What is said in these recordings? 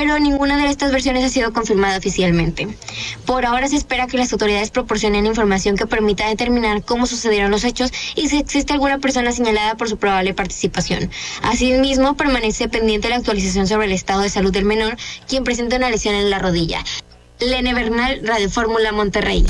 pero ninguna de estas versiones ha sido confirmada oficialmente. Por ahora se espera que las autoridades proporcionen información que permita determinar cómo sucedieron los hechos y si existe alguna persona señalada por su probable participación. Asimismo, permanece pendiente la actualización sobre el estado de salud del menor, quien presenta una lesión en la rodilla. Lene Bernal, Radio Fórmula, Monterrey.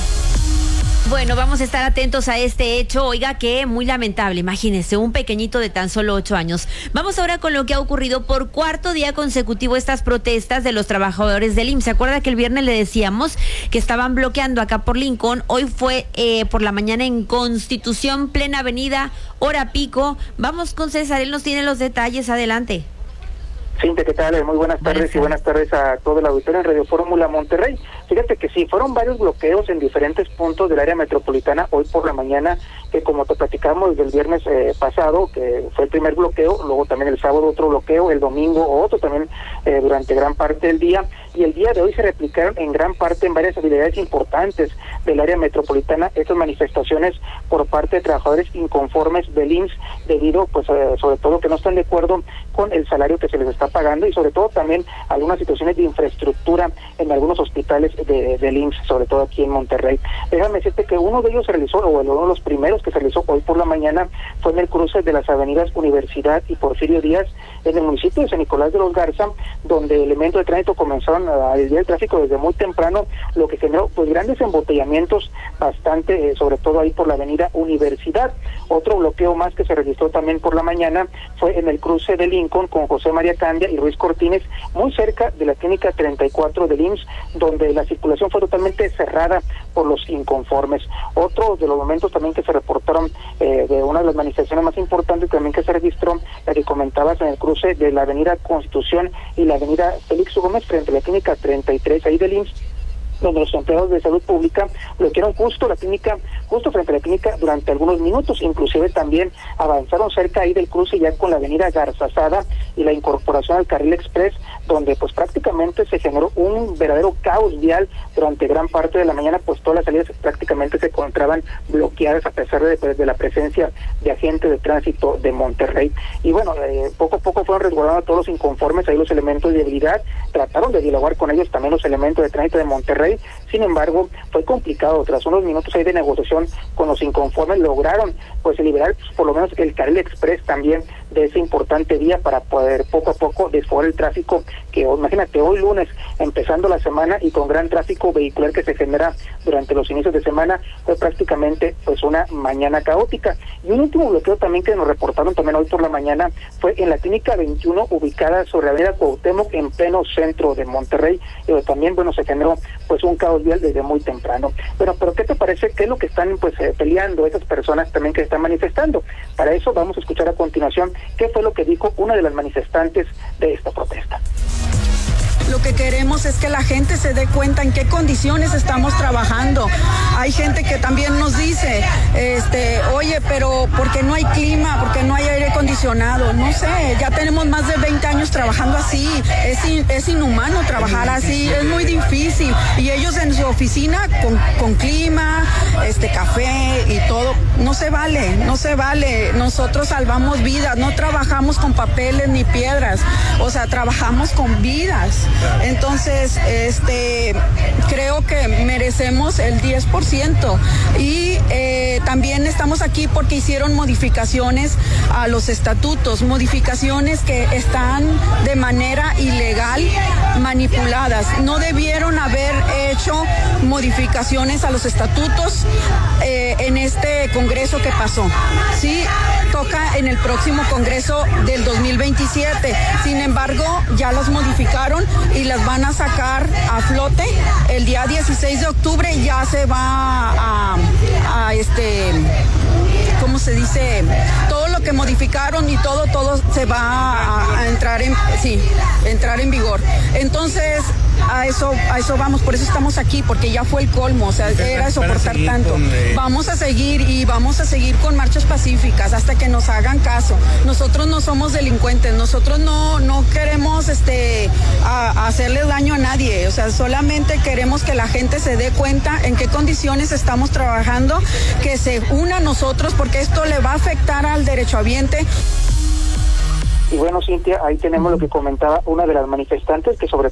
Bueno, vamos a estar atentos a este hecho. Oiga, que muy lamentable, imagínese, un pequeñito de tan solo 8 años. Vamos ahora con lo que ha ocurrido por cuarto día consecutivo, estas protestas de los trabajadores del IMSS. ¿Se acuerda que el viernes le decíamos que estaban bloqueando acá por Lincoln? Hoy fue por la mañana en Constitución, plena avenida, hora pico. Vamos con César, él nos tiene los detalles, adelante. Cintia, ¿qué tal? Muy buenas tardes y buenas tardes a todo el auditorio en Radio Fórmula Monterrey. Fíjate que sí, fueron varios bloqueos en diferentes puntos del área metropolitana hoy por la mañana, que como te platicamos desde el viernes pasado, que fue el primer bloqueo, luego también el sábado otro bloqueo, el domingo otro también durante gran parte del día, y el día de hoy se replicaron en gran parte en varias habilidades importantes del área metropolitana estas manifestaciones por parte de trabajadores inconformes del IMSS, debido pues sobre todo que no están de acuerdo con el salario que se les está pagando y sobre todo también algunas situaciones de infraestructura en algunos hospitales del IMSS, sobre todo aquí en Monterrey. Déjame decirte que uno de ellos se realizó, o uno de los primeros que se realizó hoy por la mañana, fue en el cruce de las avenidas Universidad y Porfirio Díaz, en el municipio de San Nicolás de los Garza, donde elementos de tránsito comenzaron a desviar el tráfico desde muy temprano, lo que generó pues grandes embotellamientos, bastante, sobre todo ahí por la avenida Universidad. Otro bloqueo más que se registró también por la mañana fue en el cruce de Lincoln con José María Candia y Ruiz Cortines, muy cerca de la clínica 34 del IMSS, donde la circulación fue totalmente cerrada por los inconformes. Otro de los momentos también que se reportaron de una de las manifestaciones más importantes también que se registró, la que comentabas en el cruce de la avenida Constitución y la avenida Félix Gómez frente a la clínica 33 ahí del IMSS, donde los empleados de salud pública bloquearon justo frente a la clínica durante algunos minutos, inclusive también avanzaron cerca ahí del cruce ya con la avenida Garzazada y la incorporación al carril express, donde pues prácticamente se generó un verdadero caos vial durante gran parte de la mañana, pues todas las salidas prácticamente se encontraban bloqueadas a pesar de la presencia de agentes de tránsito de Monterrey. Y bueno, poco a poco fueron resguardando a todos los inconformes, ahí los elementos de debilidad, trataron de dialogar con ellos también los elementos de tránsito de Monterrey. Sin embargo, fue complicado. Tras unos minutos ahí de negociación con los inconformes, lograron pues liberar por lo menos el carril express también de ese importante día para poder poco a poco desfogar el tráfico que imagínate hoy lunes empezando la semana y con gran tráfico vehicular que se genera durante los inicios de semana, fue prácticamente pues una mañana caótica. Y un último bloqueo también que nos reportaron también hoy por la mañana fue en la clínica 21 ubicada sobre la avenida Cuauhtémoc en pleno centro de Monterrey, y también bueno se generó pues un caos vial desde muy temprano. Bueno, pero ¿qué te parece? ¿Qué es lo que están pues peleando esas personas también que están manifestando? Para eso vamos a escuchar a continuación qué fue lo que dijo una de las manifestantes de esta protesta. Lo que queremos es que la gente se dé cuenta en qué condiciones estamos trabajando. Hay gente que también nos dice, oye, pero ¿por qué no hay clima? ¿Por qué no hay aire acondicionado? No sé, ya tenemos más de 20 años trabajando así. Es inhumano trabajar así, es muy difícil. Y ellos en su oficina con clima, café y todo, no se vale. Nosotros salvamos vidas, no trabajamos con papeles ni piedras, o sea, trabajamos con vidas. Entonces, creo que merecemos el 10% y también estamos aquí porque hicieron modificaciones a los estatutos, modificaciones que están de manera ilegal manipuladas. No debieron haber hecho modificaciones a los estatutos en este congreso que pasó. Sí, toca en el próximo congreso del 2027. Sin embargo, ya las modificaron y las van a sacar a flote. El día 16 de octubre ya se va a ¿cómo se dice? Todo lo que modificaron y todo se va a entrar en vigor. Entonces, a eso vamos, por eso estamos aquí, porque ya fue el colmo, o sea, era soportar tanto. Vamos a seguir con marchas pacíficas hasta que nos hagan caso. Nosotros no somos delincuentes, nosotros no queremos hacerle daño a nadie, o sea, solamente queremos que la gente se dé cuenta en qué condiciones estamos trabajando, que se una a nosotros, porque esto le va a afectar al derechohabiente. Y bueno, Cintia, ahí tenemos lo que comentaba una de las manifestantes, que sobre